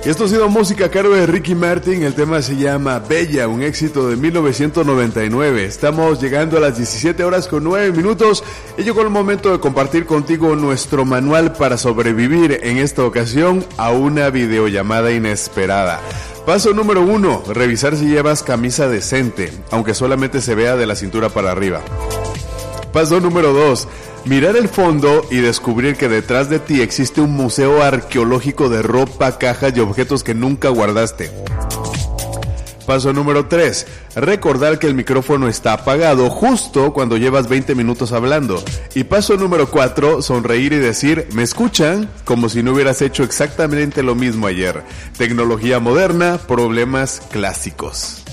Esto ha sido música a cargo de Ricky Martin. El tema se llama Bella, un éxito de 1999. Estamos llegando a las 17 horas con 9 minutos y llegó el momento de compartir contigo nuestro manual para sobrevivir, en esta ocasión a una videollamada inesperada. Paso número 1, revisar si llevas camisa decente, aunque solamente se vea de la cintura para arriba. Paso número 2, mirar el fondo y descubrir que detrás de ti existe un museo arqueológico de ropa, cajas y objetos que nunca guardaste. Paso número 3, recordar que el micrófono está apagado justo cuando llevas 20 minutos hablando. Y paso número 4, sonreír y decir, ¿me escuchan? Como si no hubieras hecho exactamente lo mismo ayer. Tecnología moderna, problemas clásicos.